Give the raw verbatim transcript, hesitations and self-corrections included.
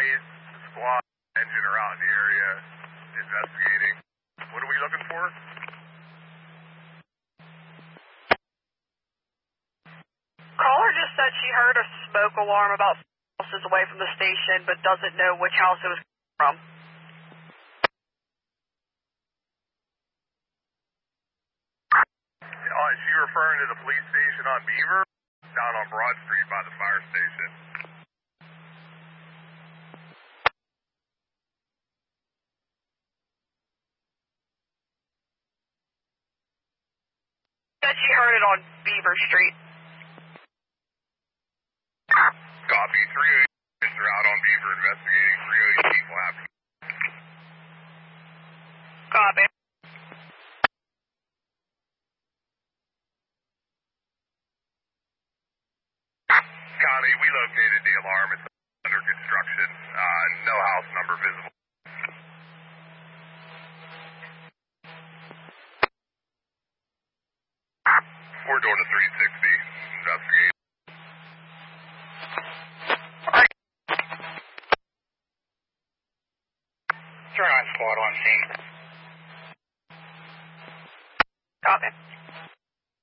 eight, squad, engine are out in the area investigating. What are we looking for? Caller just said she heard a smoke alarm about houses away from the station, but doesn't know which house it was from. Uh, is she referring to the police station on Beaver? Down on Broad Street by the fire station. Said she heard it on Beaver Street. Copy. three oh eight are out on Beaver investigating. three oh eight people have. Copy. Connie, we located the alarm. It's under construction. Uh, no house number visible. We're doing a three sixty investigation. Turn on squad on scene. Copy.